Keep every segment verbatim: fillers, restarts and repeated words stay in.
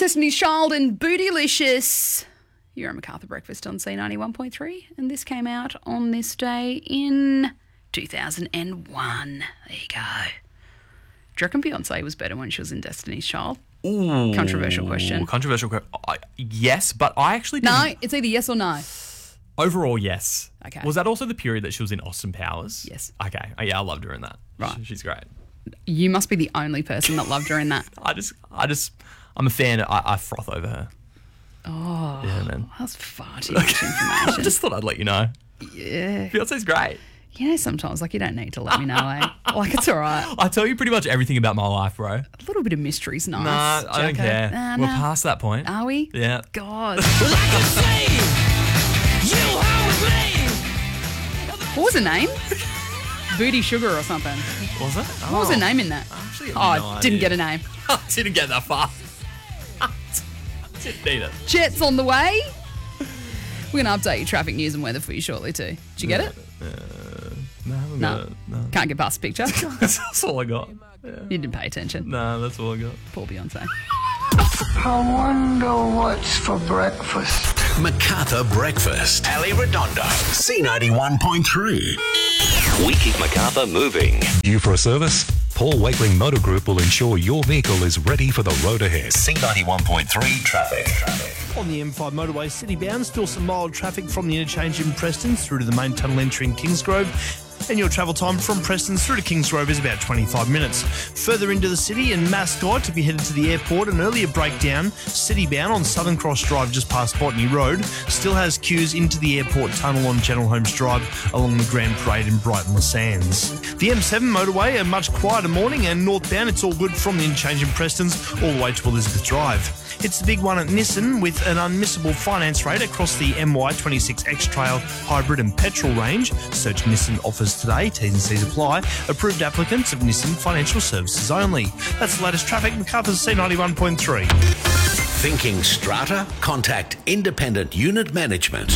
Destiny's Child and Bootylicious. You're at Macarthur Breakfast on C ninety-one point three, and this came out on this day in two thousand one. There you go. Do you reckon Beyonce was better when she was in Destiny's Child? Ooh, Controversial question. Controversial question. Yes, but I actually didn't. No, it's either yes or no. Overall, yes. Okay. Was that also the period that she was in Austin Powers? Yes. Okay. Oh, yeah, I loved her in that. Right. She- She's great. You must be the only person that loved her in that. I just, I just, I'm a fan. I, I froth over her. Oh, Yeah, man. that's far too much information. I just thought I'd let you know. Yeah. Beyonce's great. You know, sometimes, like, you don't need to let me know, eh? Like, it's all right. I tell you pretty much everything about my life, bro. A little bit of mystery's nice. Nah, I don't Jacko. care. Nah, We're nah. past that point. Are we? Yeah. God. What was her name? Booty Sugar or something. Was it? What was her name in that? Actually, Oh, I have no I didn't idea. get a name. I didn't get that far. Didn't need it. Jet's on the way. We're going to update your traffic news and weather for you shortly too. Did you get it? No, I haven't No. got it. No. Can't get past the picture. That's, that's all I got. Yeah. You didn't pay attention. No, that's all I got. Poor Beyonce. I wonder what's for breakfast. Macarthur Breakfast. Ali Redondo. C ninety-one point three. We keep Macarthur moving. Due for a service? Paul Wakeling Motor Group will ensure your vehicle is ready for the road ahead. C ninety-one point three traffic. On the M five motorway city bound, still some mild traffic from the interchange in Preston through to the main tunnel entry in Kingsgrove. And your travel time from Preston through to Kingsgrove is about twenty-five minutes. Further into the city in Mascot to be headed to the airport, an earlier breakdown, city bound on Southern Cross Drive just past Botany Road, still has queues into the airport tunnel on General Holmes Drive along the Grand Parade in Brighton Le Sands. The M seven motorway, a much quieter morning, and northbound it's all good from the interchange in Preston's all the way to Elizabeth Drive. It's the big one at Nissan with an unmissable finance rate across the M Y twenty-six X-Trail hybrid and petrol range. Search Nissan offers today. T's and C's apply. Approved applicants of Nissan Financial Services only. That's the latest traffic. Macarthur's C ninety-one point three. Thinking strata? Contact Independent Unit Management.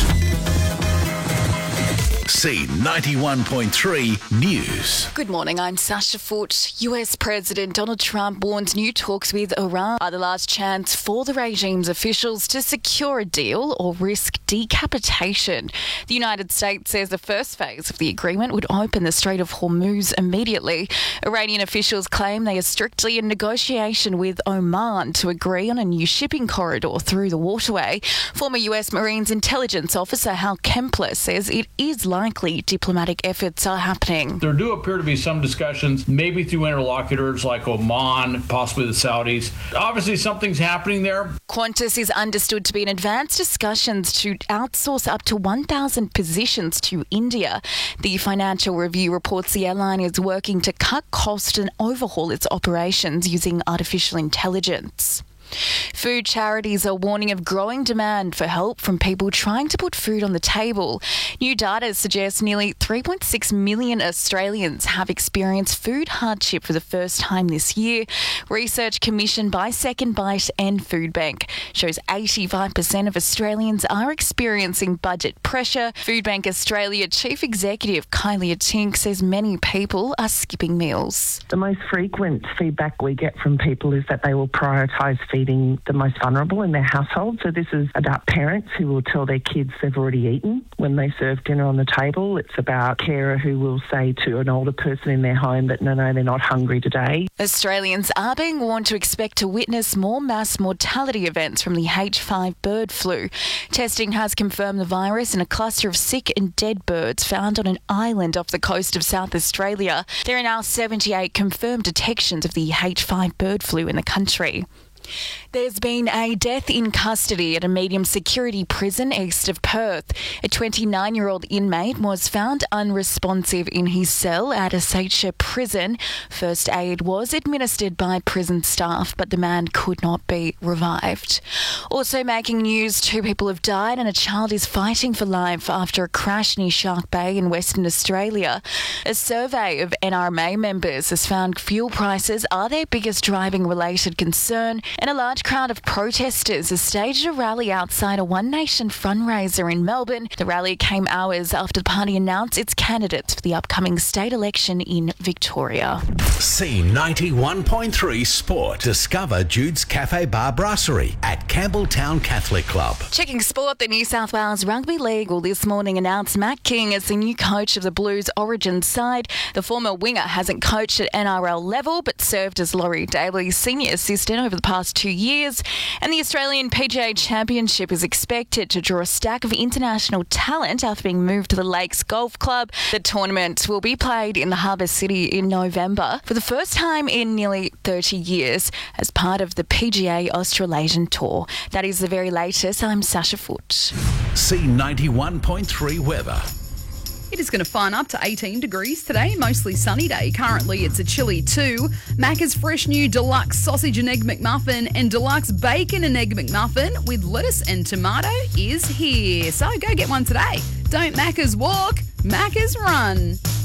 C ninety-one point three News. Good morning, I'm Sasha Foote. U S President Donald Trump warns new talks with Iran are the last chance for the regime's officials to secure a deal or risk decapitation. The United States says the first phase of the agreement would open the Strait of Hormuz immediately. Iranian officials claim they are strictly in negotiation with Oman to agree on a new shipping corridor through the waterway. Former U S Marines intelligence officer Hal Kempler says it is likely diplomatic efforts are happening. There do appear to be some discussions, maybe through interlocutors like Oman, possibly the Saudis. Obviously, something's happening there. Qantas is understood to be in advanced discussions to outsource up to one thousand positions to India. The Financial Review reports the airline is working to cut costs and overhaul its operations using artificial intelligence. Food charities are warning of growing demand for help from people trying to put food on the table. New data suggests nearly three point six million Australians have experienced food hardship for the first time this year. Research commissioned by Second Bite and Food Bank shows eighty-five percent of Australians are experiencing budget pressure. Food Bank Australia Chief Executive Kylie Tink says many people are skipping meals. The most frequent feedback we get from people is that they will prioritise feeding the most vulnerable in their household. So this is about parents who will tell their kids they've already eaten when they serve dinner on the table. It's about carer who will say to an older person in their home that no, no, they're not hungry today. Australians are being warned to expect to witness more mass mortality events from the H five bird flu. Testing has confirmed the virus in a cluster of sick and dead birds found on an island off the coast of South Australia. There are now seventy-eight confirmed detections of the H five bird flu in the country. There's been a death in custody at a medium security prison east of Perth. A twenty-nine-year-old inmate was found unresponsive in his cell at Asacha Prison. First aid was administered by prison staff, but the man could not be revived. Also making news, two people have died and a child is fighting for life after a crash near Shark Bay in Western Australia. A survey of N R M A members has found fuel prices are their biggest driving-related concern. And a large crowd of protesters has staged a rally outside a One Nation fundraiser in Melbourne. The rally came hours after the party announced its candidates for the upcoming state election in Victoria. C ninety-one point three Sport. Discover Jude's Cafe Bar Brasserie at Campbelltown Catholic Club. Checking sport, the New South Wales Rugby League will this morning announce Matt King as the new coach of the Blues Origin side. The former winger hasn't coached at N R L level but served as Laurie Daly's senior assistant over the past two years. And the Australian P G A Championship is expected to draw a stack of international talent after being moved to the Lakes Golf Club. The tournament will be played in the Harbour City in November for the first time in nearly thirty years as part of the P G A Australasian Tour. That is the very latest. I'm Sasha Foote. C ninety-one point three weather. It is going to fine up to eighteen degrees today, mostly sunny day. Currently it's a chilly two. Macca's fresh new deluxe sausage and egg McMuffin and deluxe bacon and egg McMuffin with lettuce and tomato is here. So go get one today. Don't Macca's walk, Macca's run.